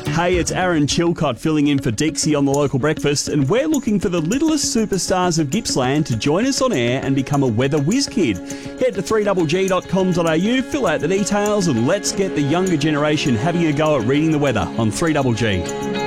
Hey, it's Aaron Chilcott filling in for Dixie on the Local Breakfast, and we're looking for the littlest superstars of Gippsland to join us on air and become a weather whiz kid. Head to 3GG.com.au, fill out the details, and let's get the younger generation having a go at reading the weather on 3GG.